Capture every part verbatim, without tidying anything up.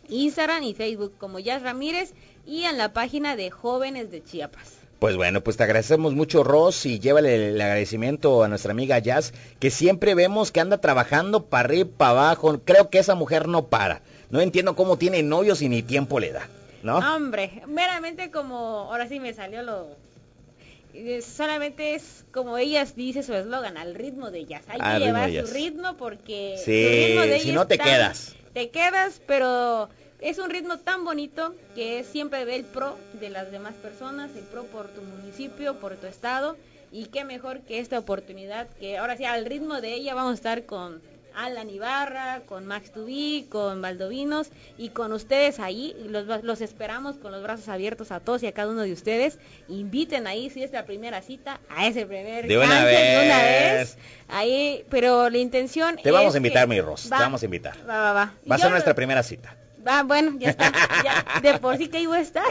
Instagram y Facebook como Jazz Ramírez y en la página de Jóvenes de Chiapas. Pues bueno, pues te agradecemos mucho, Ros, y llévale el agradecimiento a nuestra amiga Jazz, que siempre vemos que anda trabajando para arriba, para abajo. Creo que esa mujer no para. No entiendo cómo tiene novios y ni tiempo le da, ¿no? Hombre, meramente como, ahora sí me salió lo... Solamente es como ella dice su eslogan, al ritmo de Jazz. Hay Al que ritmo llevar de su Jazz. ritmo porque Sí, su ritmo de si ella no te es tan- quedas. Te quedas, pero es un ritmo tan bonito que siempre ve el pro de las demás personas, el pro por tu municipio, por tu estado, y qué mejor que esta oportunidad, que ahora sí, al ritmo de ella vamos a estar con Alan Ibarra, con Max Tubí, con Valdovinos y con ustedes ahí. Los, los esperamos con los brazos abiertos a todos y a cada uno de ustedes. Inviten ahí, si es la primera cita, a ese primer De una canje, vez. de una vez. Ahí, pero la intención Te vamos es a invitar, que- mi Ros, va, te vamos a invitar. Va, va, va. Va a Yo ser no- nuestra primera cita. Va, bueno, ya está. Ya, de por sí que iba a estar.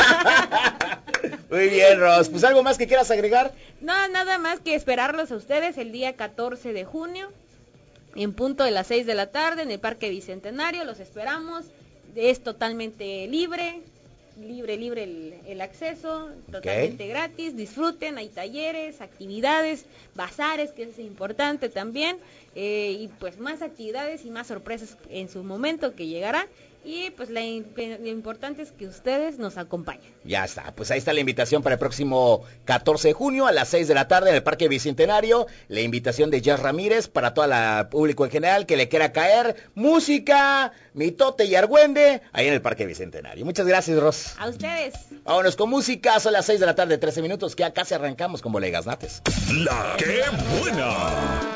Muy bien, Ros. Pues algo más que quieras agregar. No, nada más que esperarlos a ustedes el día catorce de junio, en punto de las seis de la tarde, en el Parque Bicentenario. Los esperamos. Es totalmente libre, libre, libre el, el acceso, totalmente gratis. Disfruten, hay talleres, actividades, bazares, que es importante también, eh, y pues más actividades y más sorpresas en su momento que llegará. Y pues la, lo importante es que ustedes nos acompañen. Ya está, pues ahí está la invitación para el próximo catorce de junio a las seis de la tarde en el Parque Bicentenario. La invitación de Jazz Ramírez para todo el público en general que le quiera caer. Música, mitote y argüende, ahí en el Parque Bicentenario. Muchas gracias, Ros. A ustedes. Vámonos con música, son las seis de la tarde, trece minutos, que ya casi arrancamos con Bolegas Nates. La que buena.